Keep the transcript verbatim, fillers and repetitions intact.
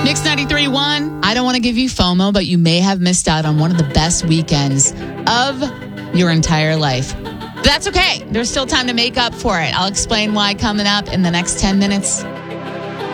Mix ninety-three point one. I don't want to give you FOMO, but you may have missed out on one of the best weekends of your entire life. But that's okay. There's still time to make up for it. I'll explain why coming up in the next ten minutes.